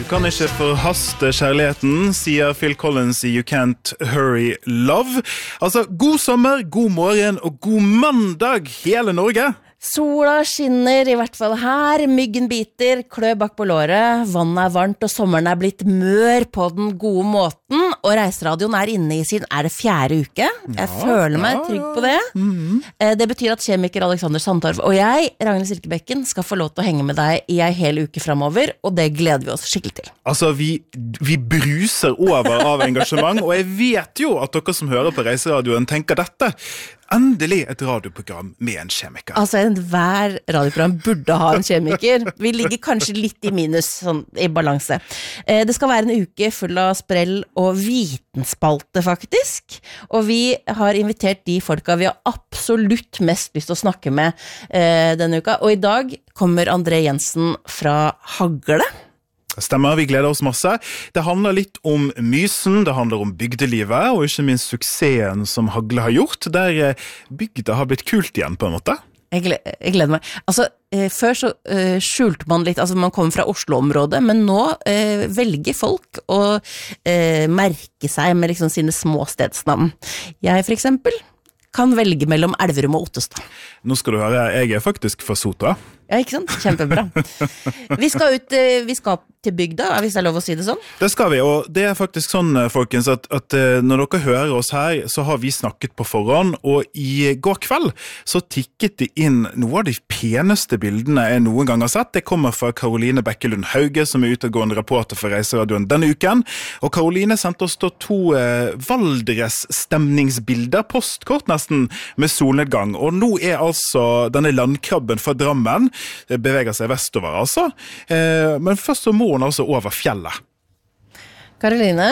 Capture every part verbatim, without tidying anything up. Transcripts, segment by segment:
kan ikke forhaste kjærligheten, sier Phil Collins i You Can't Hurry Love. Altså, god sommer, god morgen og god mandag, hele Norge. Sola skinner, i hvert fall her, myggen biter, klø bak på låret, vannet er varmt og sommeren er blitt mør på den gode måten, og Reiseradioen er inne i sin, er det fjerde uke? Jeg ja, føler meg ja, trygg på det. Mm-hmm. Det betyr at kjemiker Alexander Sandtorv og jeg, Ragnhild Silkebekken, skal få lov til å henge med deg i en hel uke fremover, og det gleder vi oss skikkelig til. Altså, vi, vi bruser over av engasjement, og jeg vet jo at dere som hører på Reiseradioen tenker dette. Endelig et radioprogram med en kjemiker. Altså, hver radioprogram burde ha en kjemiker. Vi ligger kanskje litt i minus, sånn, i balanse. Det skal være en uke full av sprell og vitenspalte, faktisk. Og vi har invitert de folka vi har absolutt mest lyst til å snakke med eh, denne uka. Og i dag kommer André Jensen fra Hagle. Stemmer, vi gleder oss masse. Det handler litt om Mysen, det handler om bygdelivet, og ikke minst suksessen som Hagle har gjort, der bygda har blitt kult igjen på en måte. Jeg gleder, jeg gleder meg. Altså, eh, før så eh, skjulte man litt, altså man kommer fra Oslo-området, men nå eh, velger folk å eh, merke seg med liksom sine små stedsnavn. Jeg for eksempel kan velge mellom Elverum og Ottestad. Nå skal du høre, jeg er faktisk fra Sotra. Ja, ikke sant? Kjempebra. Vi skal ut, vi skal til bygda, hvis det er lov å si det sånn? Det skal vi, og det er faktisk sånn, folkens, at, at når dere hører oss her, så har vi snakket på forhånd, og i går kveld så tikket de inn noe av de peneste bildene jeg noen gang har sett. Det kommer fra Karoline Bekkelund Hauge, som er utegående reporter for Reiseradioen denne uken, og Karoline sendte oss da to eh, Valdres-stemningsbilder, postkort nesten, med solnedgang, og nå er altså denne landkrabben fra Drammen, det beveger seg vestover altså, eh, men først så må hun altså over fjellet. Karoline?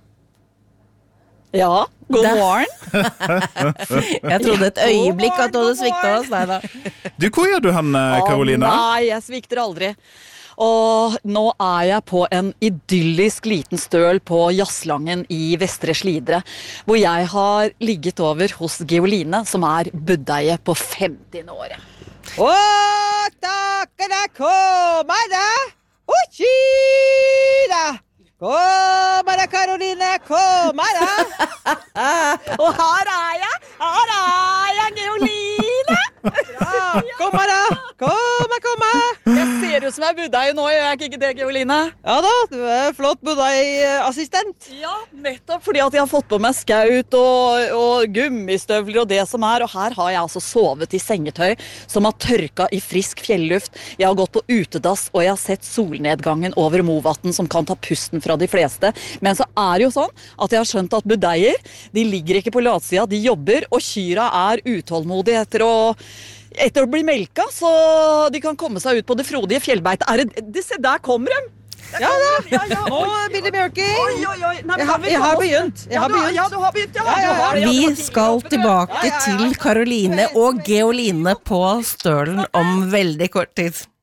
Ja, god da. Morgen. Jeg trodde et øyeblikk at du hadde sviktet oss. Nei da. Du, hvor er du hen, Karoline? Å, nei, jeg svikter aldri. Og nå er jeg på en idyllisk liten støl på Jasslangen i Vestre Slidre, hvor jeg har ligget over hos Geoline, som er buddeie på femtiende året. Åh, takkene kommer da, Uchida! Kommer da, Karoline, kommer da! Og her er jeg, her er jeg, Geoline! Ja, kommer da, kommer, kommer! Jeg ser ut som jeg er buddeie nå, gjør jeg ikke det, Geoline? Ja da, du er flott buddeie-assistent. Ja, nettopp fordi at jeg har fått på meg skaut og, og gummistøvler og det som er, og her har jeg altså sovet i sengetøy som har tørka i frisk fjelluft. Jeg har gått på utedass, og jeg har sett solnedgangen over Movatn som kan ta pusten fra de fleste. Men så er det jo sånn at jeg har skjønt at buddeier, de ligger ikke på latsida, de jobber, og kyra er utålmodige etter å etter å bli melka, så de kan komme seg ut på det frodige fjellbeitet. Er det, det, se, der kommer de! Der ja da, ja, ja, nå blir det mjølking. Oi, oi, oi. Nei, jeg, har, jeg har begynt. Jeg har begynt. Ja, du har begynt. Ja, ja, ja, ja. Vi skal tilbake til Karoline og Geoline på Stølen om veldig kort tid.